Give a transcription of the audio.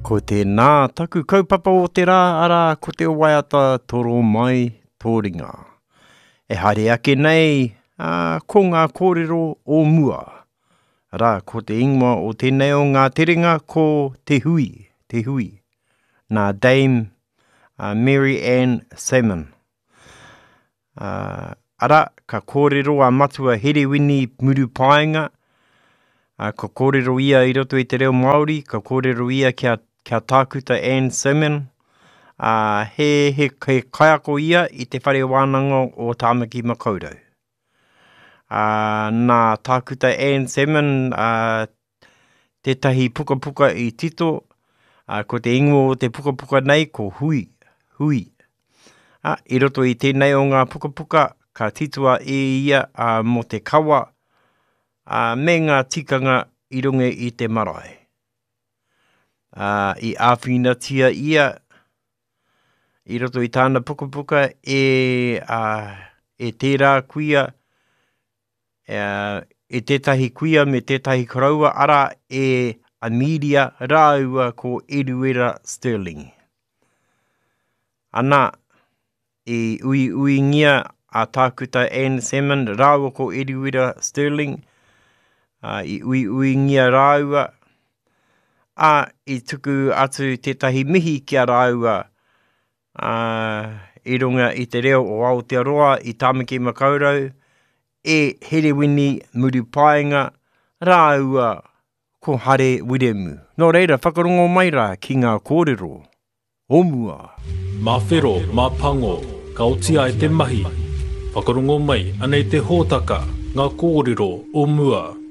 Ko tēnā taku kaupapa o te rā ara ko te waiata toro mai tōringa. E haere ake nei ko ngā kōrero o mua. Rā, ko te ingoa o tēnei o ngā terenga ko te hui. Nā Dame Mary Ann Salmon. Ara, ka kōrero a matua Herewini Muru Paenga. Ka kōrero ia I roto I te reo Māori, ka kōrero ia kia tākuta Ann Salmon. He kaiako ia I te whare wānanga o Tāmaki Makaurau. Nā tākuta Ann Salmon, tētahi pukapuka I tito, ko te ingoa o te pukapuka nei ko hui. I roto I tēnei o ngā pukapuka, ka titua ia mo te kawa, me ngā tikanga I runga I te marae. I āwhina tia ia, I roto I tāna pukapuka, e tērā kuia, e tētahi kuia me tētahi karaua, ara e Amelia rāua ko Eruera Sterling. Ana, e ui ngia a tākuta Ann Salmon rāua ko Eruera Sterling, I ui ngia rāua, I tuku atu tētahi mihi kia rāua, I runga I te reo o Aotearoa, I Tāmaki Makaurau, e Herewini Muru Paenga, rāua ko Hare Wiremu. Nō reira, whakarongo mai rā ki ngā kōrero. O mua. Mā whero, mā pango, ka otia e te mahi. Whakarongo mai, anei te hōtaka, ngā kōrero o mua.